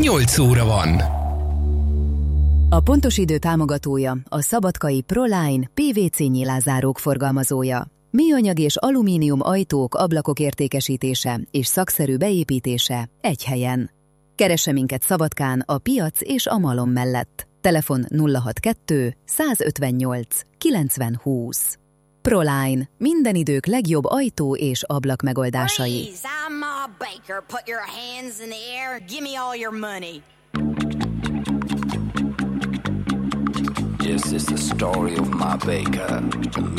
8 óra van. A Pontos Idő támogatója a szabadkai Proline PVC nyílászárók forgalmazója. Műanyag és alumínium ajtók, ablakok értékesítése és szakszerű beépítése egy helyen. Keresse minket Szabadkán a Piac és a Malom mellett. Telefon 062 158 90 20. Proline. Minden idők legjobb ajtó és ablak megoldásai. Freeze, I'm Ma Baker. Put your hands in the air. Give me all your money. Yes, it's the story of Ma Baker.